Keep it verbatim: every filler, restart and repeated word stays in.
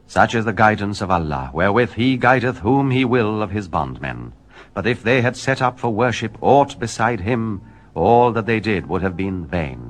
Such is the guidance of Allah, wherewith he guideth whom he will of his bondmen. But if they had set up for worship aught beside him, all that they did would have been vain.